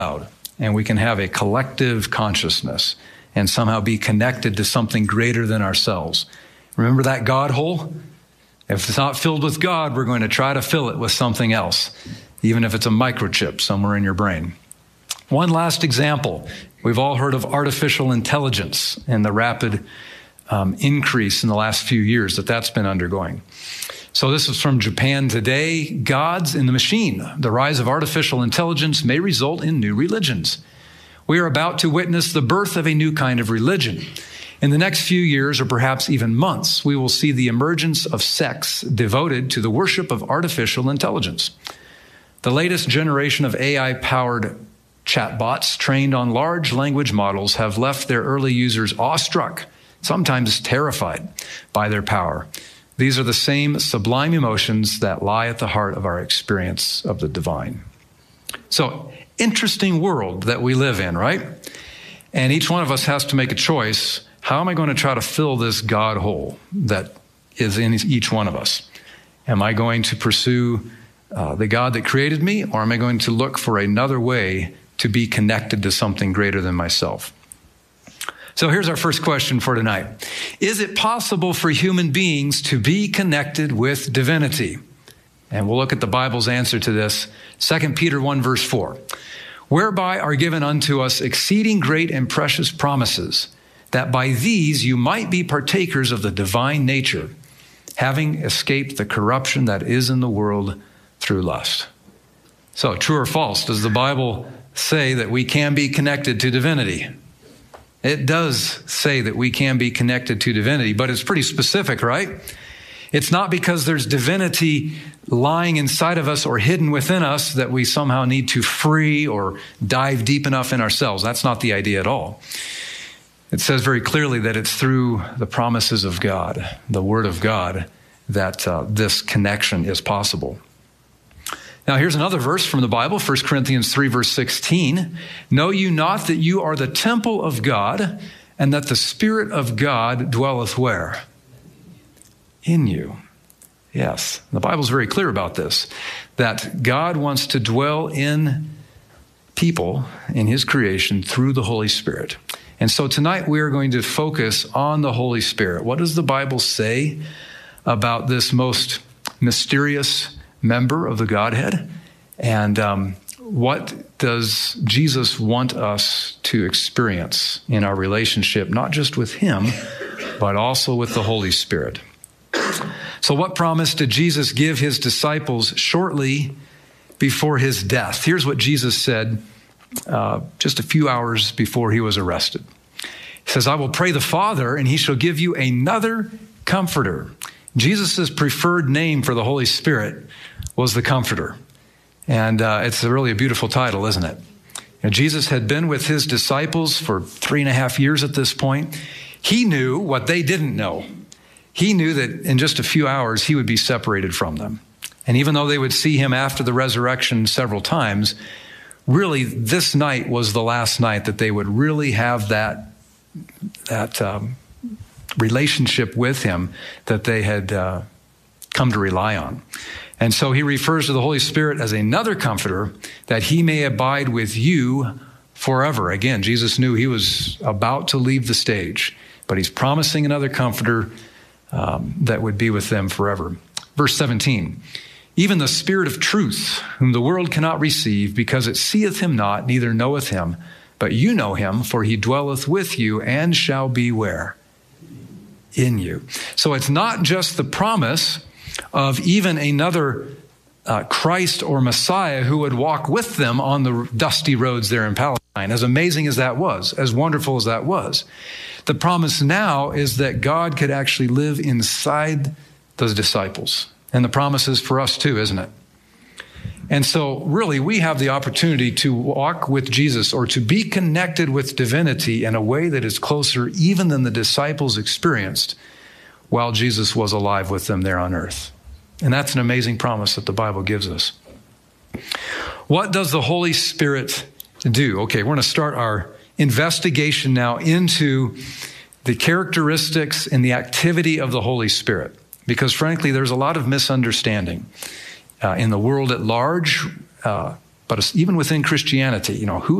and we can have a collective consciousness and somehow be connected to something greater than ourselves. Remember that God hole? If it's not filled with God, we're going to try to fill it with something else, even if it's a microchip somewhere in your brain. One last example. We've all heard of artificial intelligence and the rapid increase in the last few years that's been undergoing. So this is from Japan Today. Gods in the machine. The rise of artificial intelligence may result in new religions. We are about to witness the birth of a new kind of religion. In the next few years, or perhaps even months, we will see the emergence of sects devoted to the worship of artificial intelligence. The latest generation of AI-powered chatbots trained on large language models have left their early users awestruck, sometimes terrified by their power. These are the same sublime emotions that lie at the heart of our experience of the divine. So, interesting world that we live in, right? And each one of us has to make a choice. How am I going to try to fill this God hole that is in each one of us? Am I going to pursue the God that created me, or am I going to look for another way to be connected to something greater than myself? So here's our first question for tonight. Is it possible for human beings to be connected with divinity? And we'll look at the Bible's answer to this. 2 Peter 1 verse 4. Whereby are given unto us exceeding great and precious promises, that by these you might be partakers of the divine nature, having escaped the corruption that is in the world through lust. So, true or false, does the Bible say that we can be connected to divinity? It does say that we can be connected to divinity, but it's pretty specific, right? It's not because there's divinity lying inside of us or hidden within us that we somehow need to free or dive deep enough in ourselves. That's not the idea at all. It says very clearly that it's through the promises of God, the Word of God, that this connection is possible. Now, here's another verse from the Bible, 1 Corinthians 3, verse 16. Know you not that you are the temple of God, and that the Spirit of God dwelleth where? In you. Yes, the Bible's very clear about this, that God wants to dwell in people, in His creation, through the Holy Spirit. And so tonight we are going to focus on the Holy Spirit. What does the Bible say about this most mysterious member of the Godhead? And what does Jesus want us to experience in our relationship, not just with Him, but also with the Holy Spirit? So what promise did Jesus give His disciples shortly before His death? Here's what Jesus said just a few hours before He was arrested. He says, I will pray the Father, and He shall give you another Comforter. Jesus' preferred name for the Holy Spirit was the Comforter. And it's really a beautiful title, isn't it? Jesus had been with His disciples for 3.5 years at this point. He knew what they didn't know. He knew that in just a few hours, He would be separated from them. And even though they would see Him after the resurrection several times, really this night was the last night that they would really have that relationship with Him that they had come to rely on. And so He refers to the Holy Spirit as another Comforter, that He may abide with you forever. Again, Jesus knew He was about to leave the stage, but He's promising another Comforter that would be with them forever. Verse 17, even the Spirit of truth, whom the world cannot receive, because it seeth Him not, neither knoweth Him, but you know Him, for He dwelleth with you and shall be where? In you. So it's not just the promise of even another Christ or Messiah who would walk with them on the dusty roads there in Palestine. As amazing as that was, as wonderful as that was, the promise now is that God could actually live inside those disciples. And the promise is for us too, isn't it? And so really we have the opportunity to walk with Jesus, or to be connected with divinity in a way that is closer even than the disciples experienced while Jesus was alive with them there on earth. And that's an amazing promise that the Bible gives us. What does the Holy Spirit do? Okay, we're going to start our investigation now into the characteristics and the activity of the Holy Spirit. Because frankly, there's a lot of misunderstanding in the world at large, but even within Christianity, who